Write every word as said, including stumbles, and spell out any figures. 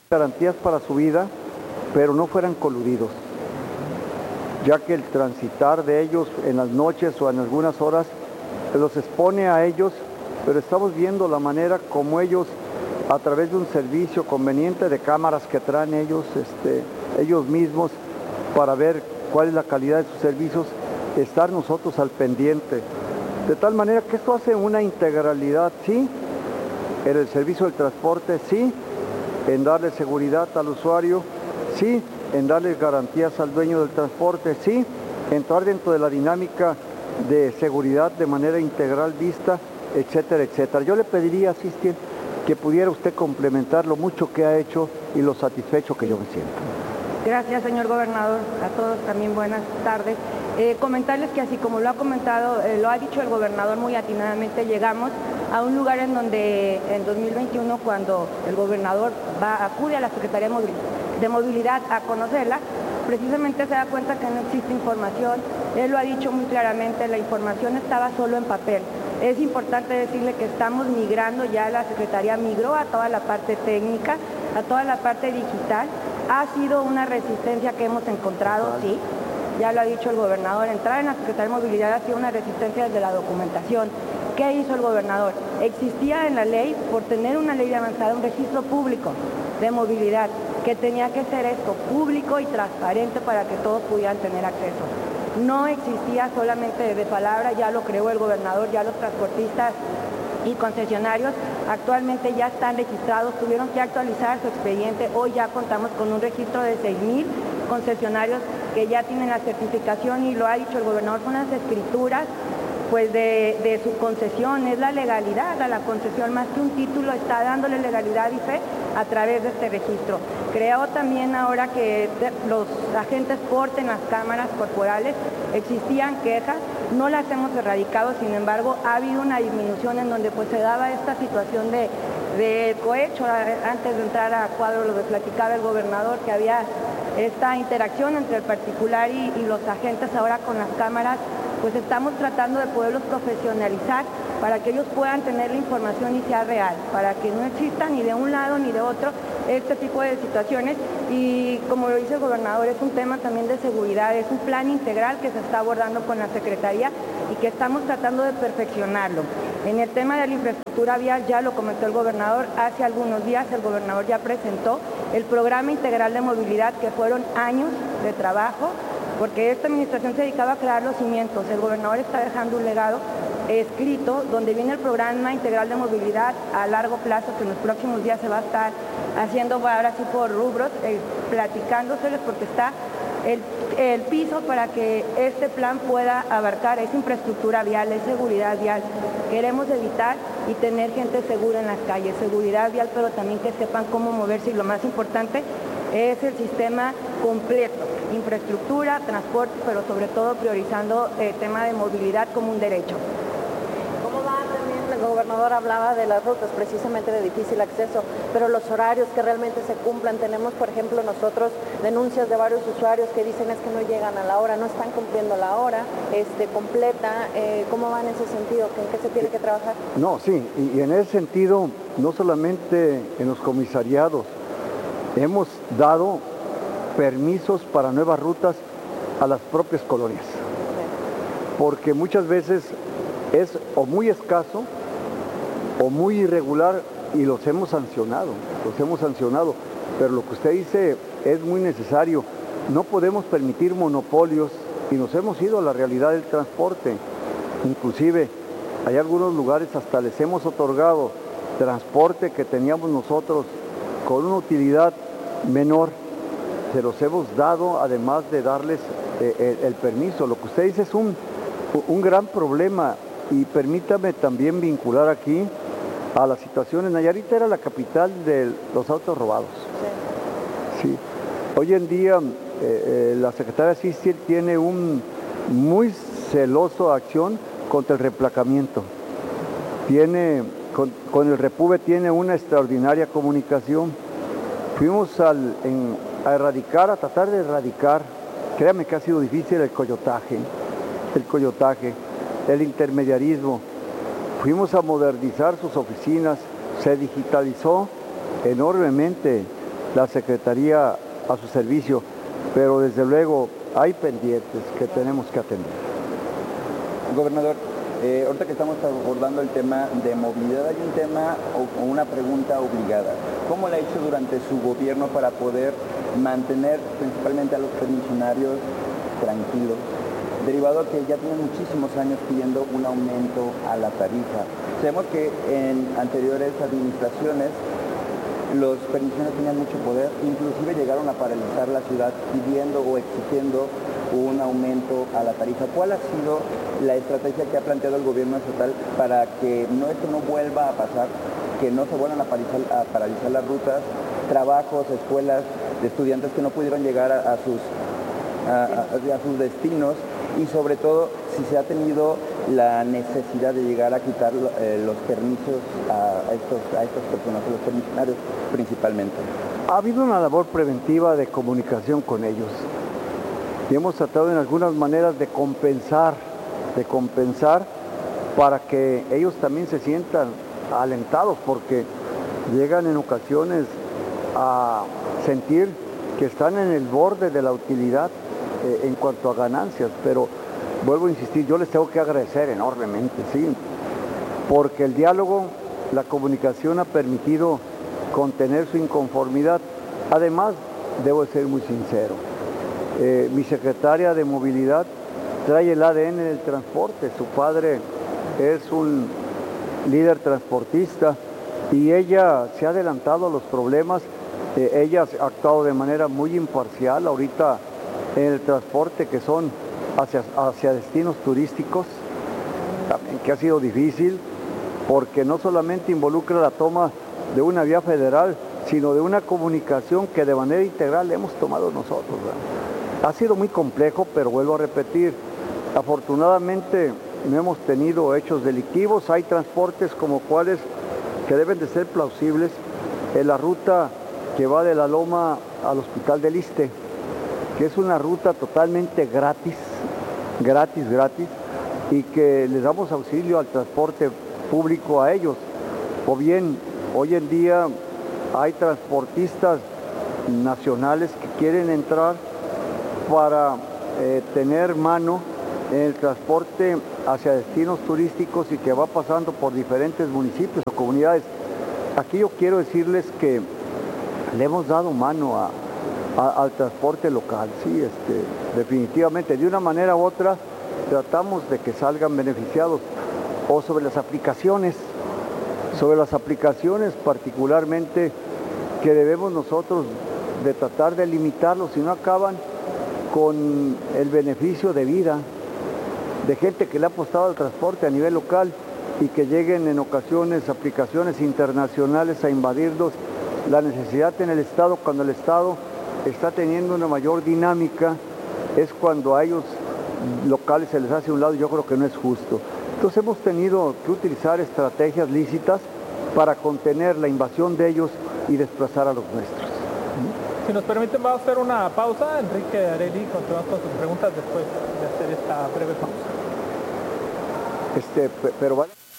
garantías para su vida, pero no fueran coludidos, ya que el transitar de ellos en las noches o en algunas horas los expone a ellos, pero estamos viendo la manera como ellos, a través de un servicio conveniente de cámaras que traen ellos, este, ellos mismos, para ver cuál es la calidad de sus servicios, estar nosotros al pendiente. De tal manera que esto hace una integralidad, sí, en el servicio del transporte, sí, en darle seguridad al usuario, sí, en darle garantías al dueño del transporte, sí, entrar dentro de la dinámica de seguridad de manera integral vista, etcétera, etcétera. Yo le pediría, Asistien, que pudiera usted complementar lo mucho que ha hecho y lo satisfecho que yo me siento. Gracias, señor gobernador. A todos también buenas tardes. Eh, comentarles que así como lo ha comentado, eh, lo ha dicho el gobernador muy atinadamente, llegamos a un lugar en donde en dos mil veintiuno, cuando el gobernador va, acude a la Secretaría de Movilidad a conocerla, precisamente se da cuenta que no existe información. Él lo ha dicho muy claramente, la información estaba solo en papel. Es importante decirle que estamos migrando, ya la Secretaría migró a toda la parte técnica, a toda la parte digital. Ha sido una resistencia que hemos encontrado, sí, ya lo ha dicho el gobernador, entrar en la Secretaría de Movilidad ha sido una resistencia desde la documentación. ¿Qué hizo el gobernador? Existía en la ley, por tener una ley de avanzada, un registro público de movilidad, que tenía que ser esto, público y transparente para que todos pudieran tener acceso. No existía solamente de palabra, ya lo creó el gobernador, ya los transportistas y concesionarios actualmente ya están registrados, tuvieron que actualizar su expediente. Hoy ya contamos con un registro de seis mil concesionarios que ya tienen la certificación, y lo ha dicho el gobernador, son las escrituras pues de, de su concesión, es la legalidad a la concesión, más que un título, está dándole legalidad y fe a través de este registro. Creó también ahora que los agentes porten las cámaras corporales, existían quejas, no las hemos erradicado, sin embargo ha habido una disminución en donde pues se daba esta situación de, de cohecho. Antes de entrar a cuadro lo que platicaba el gobernador, que había esta interacción entre el particular y, y los agentes. Ahora con las cámaras pues estamos tratando de poderlos profesionalizar para que ellos puedan tener la información y sea real, para que no exista ni de un lado ni de otro este tipo de situaciones. Y como lo dice el gobernador, es un tema también de seguridad, es un plan integral que se está abordando con la Secretaría y que estamos tratando de perfeccionarlo. En el tema de la infraestructura vial, ya lo comentó el gobernador, hace algunos días el gobernador ya presentó el programa integral de movilidad, que fueron años de trabajo, porque esta administración se dedicaba a crear los cimientos. El gobernador está dejando un legado escrito donde viene el programa integral de movilidad a largo plazo, que en los próximos días se va a estar haciendo ahora sí por rubros, eh, platicándoseles, porque está el, el piso para que este plan pueda abarcar, es infraestructura vial, es seguridad vial. Queremos evitar y tener gente segura en las calles, seguridad vial, pero también que sepan cómo moverse, y lo más importante es el sistema completo, infraestructura, transporte, pero sobre todo priorizando el tema de movilidad como un derecho. ¿Cómo va también? El gobernador hablaba de las rutas precisamente de difícil acceso, pero los horarios que realmente se cumplan. Tenemos, por ejemplo, nosotros denuncias de varios usuarios que dicen es que no llegan a la hora, no están cumpliendo la hora este, completa. Eh, ¿Cómo va en ese sentido? ¿En qué se tiene que trabajar? No, sí, y, y en ese sentido, no solamente en los comisariados, hemos dado permisos para nuevas rutas a las propias colonias, porque muchas veces es o muy escaso o muy irregular, y los hemos sancionado, los hemos sancionado, pero lo que usted dice es muy necesario. No podemos permitir monopolios, y nos hemos ido a la realidad del transporte. Inclusive hay algunos lugares hasta les hemos otorgado transporte que teníamos nosotros con una utilidad menor, se los hemos dado, además de darles eh, el, el permiso. Lo que usted dice es un, un gran problema, y permítame también vincular aquí a las situaciones. Nayarit era la capital de los autos robados. Sí. Sí. Hoy en día eh, eh, la Secretaría de Asistien tiene un muy celoso acción contra el replacamiento. Tiene, con, con el Repube tiene una extraordinaria comunicación. Fuimos al, en, a erradicar, a tratar de erradicar, créame que ha sido difícil, el coyotaje, el coyotaje, el intermediarismo. Fuimos a modernizar sus oficinas, se digitalizó enormemente la Secretaría a su servicio, pero desde luego hay pendientes que tenemos que atender. Gobernador, eh, ahorita que estamos abordando el tema de movilidad, hay un tema o, o una pregunta obligada. ¿Cómo la ha hecho durante su gobierno para poder mantener principalmente a los pensionarios tranquilos, derivado a que ya tienen muchísimos años pidiendo un aumento a la tarifa? Sabemos que en anteriores administraciones los pensionistas tenían mucho poder, inclusive llegaron a paralizar la ciudad pidiendo o exigiendo un aumento a la tarifa. ¿Cuál ha sido la estrategia que ha planteado el gobierno estatal para que no esto no vuelva a pasar, que no se vuelvan a paralizar, a paralizar las rutas, trabajos, escuelas de estudiantes que no pudieron llegar a, a, sus, a, a, a sus destinos, y sobre todo si se ha tenido la necesidad de llegar a quitar eh, los permisos a, a, estos, a estas personas, a los pensionarios principalmente? Ha habido una labor preventiva de comunicación con ellos y hemos tratado en algunas maneras de compensar, de compensar para que ellos también se sientan alentados, porque llegan en ocasiones a sentir que están en el borde de la utilidad eh, en cuanto a ganancias, pero vuelvo a insistir, yo les tengo que agradecer enormemente, sí, porque el diálogo, la comunicación ha permitido contener su inconformidad. Además, debo ser muy sincero, eh, mi secretaria de Movilidad trae el A D N del transporte, su padre es un líder transportista y ella se ha adelantado a los problemas, eh, ella ha actuado de manera muy imparcial ahorita en el transporte que son hacia, hacia destinos turísticos, también que ha sido difícil porque no solamente involucra la toma de una vía federal, sino de una comunicación que de manera integral hemos tomado nosotros, ¿verdad? Ha sido muy complejo, pero vuelvo a repetir, afortunadamente no hemos tenido hechos delictivos, hay transportes como cuales que deben de ser plausibles. En la ruta que va de la Loma al Hospital del Iste, que es una ruta totalmente gratis, gratis, gratis, y que les damos auxilio al transporte público a ellos. O bien, hoy en día hay transportistas nacionales que quieren entrar para eh, tener mano en el transporte hacia destinos turísticos y que va pasando por diferentes municipios o comunidades. Aquí yo quiero decirles que le hemos dado mano a, a, al transporte local, sí, este, definitivamente, de una manera u otra tratamos de que salgan beneficiados. O sobre las aplicaciones, sobre las aplicaciones particularmente que debemos nosotros de tratar de limitarlos, si no acaban con el beneficio de vida de gente que le ha apostado al transporte a nivel local y que lleguen en ocasiones aplicaciones internacionales a invadirlos. La necesidad en el Estado, cuando el Estado está teniendo una mayor dinámica, es cuando a ellos locales se les hace a un lado, y yo creo que no es justo. Entonces hemos tenido que utilizar estrategias lícitas para contener la invasión de ellos y desplazar a los nuestros. Si nos permiten, vamos a hacer una pausa. Enrique Areli continúa con sus preguntas después de hacer esta breve pausa. Este, pero vale.